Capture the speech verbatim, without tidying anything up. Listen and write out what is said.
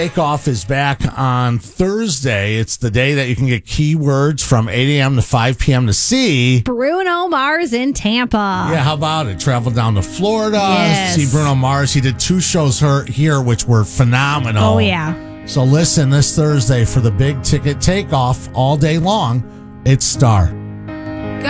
Takeoff is back on Thursday. It's the day that you can get keywords from eight a.m. to five p.m. to see Bruno Mars in Tampa. Yeah, how about it? Traveled down to Florida Yes. to see Bruno Mars. He did two shows her, here, which were phenomenal. Oh, yeah. So listen this Thursday for the big ticket takeoff all day long. It's Star.